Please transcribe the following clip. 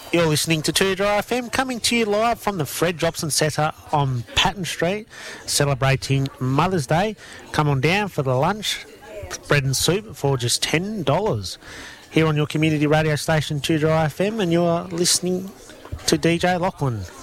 You're listening to Tudor FM, coming to you live from the Fred Jobson Centre on Patton Street, celebrating Mother's Day. Come on down for the lunch, bread and soup for just $10. Here on your community radio station, Tudor FM, and you're listening to DJ Lachlan.